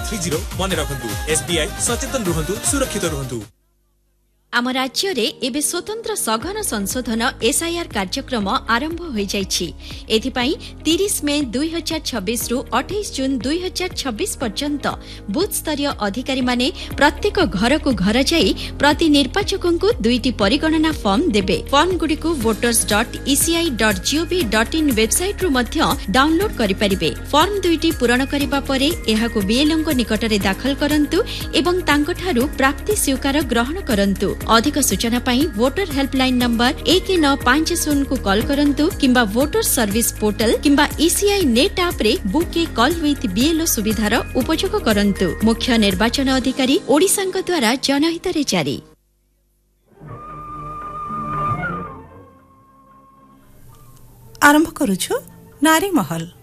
030 मन रखन्तु SBI सचेतन रुहन्तु सुरक्षित रुहन्तु। आम राज्य रे एबे स्वतंत्र सघन संशोधन SIR कार्यक्रम आरंभ हो जाइछि। एथिपाई 30 मे 2026 रु 28 जून 2026 पर्यंत बूथ स्तरीय अधिकारी माने प्रत्येक घर को घर जाई प्रति निर्वाचकों को 2टी परिगणना फॉर्म देबे। फॉर्म गुडी को voters.eci.gov.in वेबसाइट रु मध्य डाउनलोड करि परिबे। फॉर्म 2टी पूरण करिबा परे एहाको BLO को निकट रे दाखल करंतु एवं तांको ठारू प्राप्ति स्वीकार ग्रहण करंतु। अधिक सूचना पाई वोटर हेल्पलाइन नंबर 1950 को कॉल करंतु किंबा वोटर सर्विस पोर्टल किंबा ECI नेट ऐप रे book A call with BLO सुविधार उपयोग करंतु। मुख्य निर्वाचन अधिकारी ओडिशांक द्वारा जनहित रे जारी। आरंभ करूछु नारी महल।